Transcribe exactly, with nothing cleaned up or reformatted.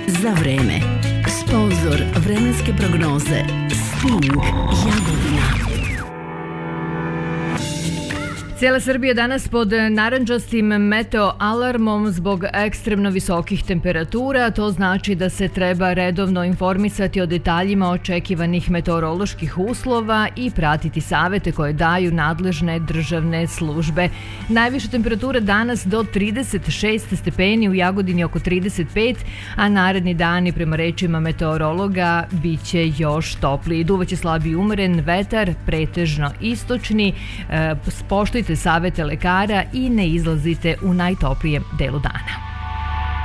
za vreme. Sponzor vremenske prognoze Sting Jagodina. Cijela Srbija danas pod narandžastim meteo alarmom zbog ekstremno visokih temperatura. To znači da se treba redovno informisati o detaljima očekivanih meteoroloških uslova i pratiti savete koje daju nadležne državne službe. Najviša temperatura danas do trideset šest stepeni, u Jagodini oko trideset pet, a naredni dani prema rečima meteorologa bit će još topliji. Duvaće slabiji umeren vetar, pretežno istočni. Poštujte savete lekara i ne izlazite u najtoplijem delu dana.